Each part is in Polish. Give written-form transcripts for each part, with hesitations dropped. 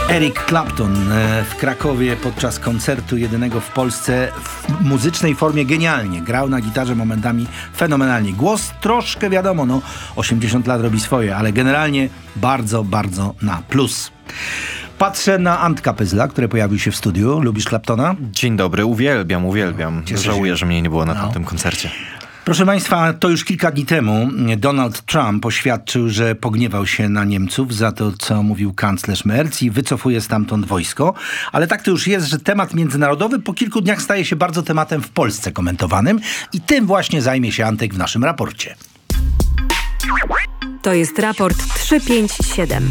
Eric Clapton w Krakowie podczas koncertu jedynego w Polsce w muzycznej formie genialnie. Grał na gitarze momentami fenomenalnie. Głos troszkę wiadomo, 80 lat robi swoje, ale generalnie bardzo, bardzo na plus. Patrzę na Antka Pyzla, który pojawił się w studiu. Lubisz Claptona? Dzień dobry, uwielbiam. Żałuję, że mnie nie było na tamtym koncercie. Proszę Państwa, to już kilka dni temu Donald Trump oświadczył, że pogniewał się na Niemców za to, co mówił kanclerz Merz i wycofuje stamtąd wojsko. Ale tak to już jest, że temat międzynarodowy po kilku dniach staje się bardzo tematem w Polsce komentowanym i tym właśnie zajmie się Antek w naszym raporcie. To jest raport 357.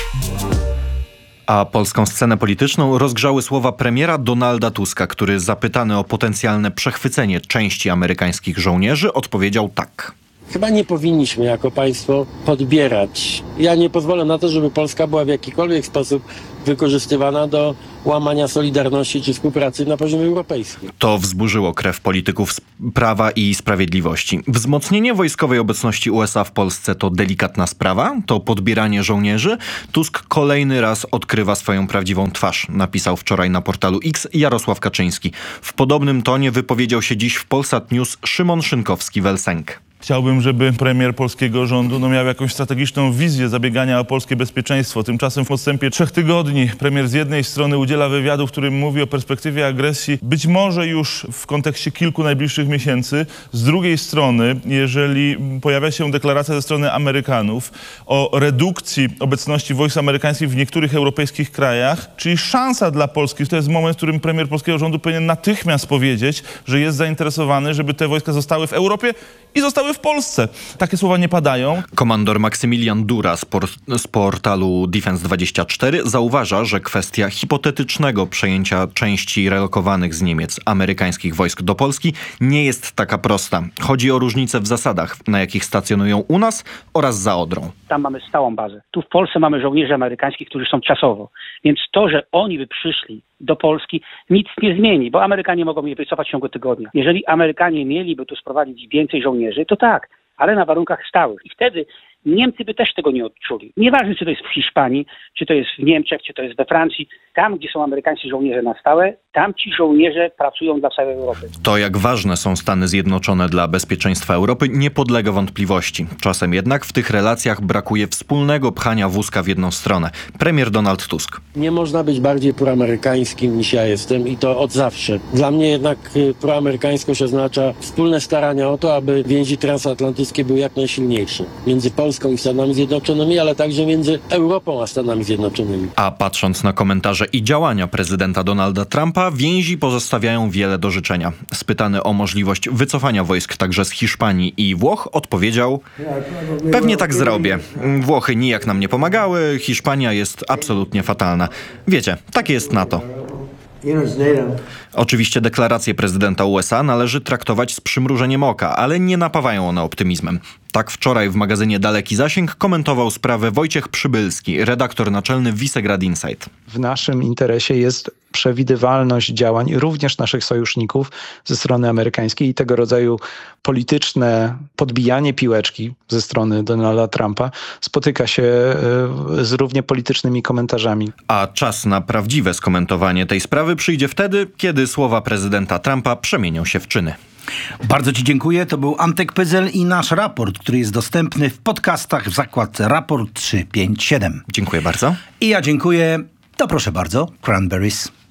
A polską scenę polityczną rozgrzały słowa premiera Donalda Tuska, który zapytany o potencjalne przechwycenie części amerykańskich żołnierzy odpowiedział tak. Chyba nie powinniśmy jako państwo podbierać. Ja nie pozwolę na to, żeby Polska była w jakikolwiek sposób wykorzystywana do łamania solidarności czy współpracy na poziomie europejskim. To wzburzyło krew polityków Prawa i Sprawiedliwości. Wzmocnienie wojskowej obecności USA w Polsce to delikatna sprawa? To podbieranie żołnierzy? Tusk kolejny raz odkrywa swoją prawdziwą twarz, napisał wczoraj na portalu X Jarosław Kaczyński. W podobnym tonie wypowiedział się dziś w Polsat News Szymon Szynkowski-Welsenk. Chciałbym, żeby premier polskiego rządu miał jakąś strategiczną wizję zabiegania o polskie bezpieczeństwo. Tymczasem w odstępie 3 tygodni premier z jednej strony udziela wywiadu, w którym mówi o perspektywie agresji, być może już w kontekście kilku najbliższych miesięcy. Z drugiej strony, jeżeli pojawia się deklaracja ze strony Amerykanów o redukcji obecności wojsk amerykańskich w niektórych europejskich krajach, czyli szansa dla Polski, to jest moment, w którym premier polskiego rządu powinien natychmiast powiedzieć, że jest zainteresowany, żeby te wojska zostały w Europie i zostały w Polsce. Takie słowa nie padają. Komandor Maksymilian Dura z portalu Defense24 zauważa, że kwestia hipotetycznego przejęcia części relokowanych z Niemiec amerykańskich wojsk do Polski nie jest taka prosta. Chodzi o różnice w zasadach, na jakich stacjonują u nas oraz za Odrą. Tam mamy stałą bazę. Tu w Polsce mamy żołnierzy amerykańskich, którzy są czasowo. Więc to, że oni by przyszli do Polski, nic nie zmieni, bo Amerykanie mogą je wycofać w ciągu tygodnia. Jeżeli Amerykanie mieliby tu sprowadzić więcej żołnierzy, to tak, ale na warunkach stałych. I wtedy Niemcy by też tego nie odczuli. Nieważne, czy to jest w Hiszpanii, czy to jest w Niemczech, czy to jest we Francji. Tam, gdzie są amerykańscy żołnierze na stałe, tam ci żołnierze pracują dla całej Europy. To, jak ważne są Stany Zjednoczone dla bezpieczeństwa Europy, nie podlega wątpliwości. Czasem jednak w tych relacjach brakuje wspólnego pchania wózka w jedną stronę. Premier Donald Tusk. Nie można być bardziej proamerykańskim niż ja jestem i to od zawsze. Dla mnie jednak proamerykańskość oznacza wspólne starania o to, aby więzi transatlantyckie były jak najsilniejsze. Między Polską i Stanami Zjednoczonymi, ale także między Europą a Stanami Zjednoczonymi. A patrząc na komentarze i działania prezydenta Donalda Trumpa, więzi pozostawiają wiele do życzenia. Spytany o możliwość wycofania wojsk także z Hiszpanii i Włoch, odpowiedział: pewnie tak zrobię. Włochy nijak nam nie pomagały, Hiszpania jest absolutnie fatalna. Wiecie, takie jest NATO. Oczywiście deklaracje prezydenta USA należy traktować z przymrużeniem oka, ale nie napawają one optymizmem. Tak wczoraj w magazynie Daleki Zasięg komentował sprawę Wojciech Przybylski, redaktor naczelny Visegrad Insight. W naszym interesie jest przewidywalność działań również naszych sojuszników ze strony amerykańskiej i tego rodzaju polityczne podbijanie piłeczki ze strony Donalda Trumpa spotyka się z równie politycznymi komentarzami. A czas na prawdziwe skomentowanie tej sprawy przyjdzie wtedy, kiedy słowa prezydenta Trumpa przemienią się w czyny. Bardzo Ci dziękuję. To był Antek Pyzel i nasz raport, który jest dostępny w podcastach w zakładce Raport 357. Dziękuję bardzo. I ja dziękuję. To proszę bardzo, Cranberries.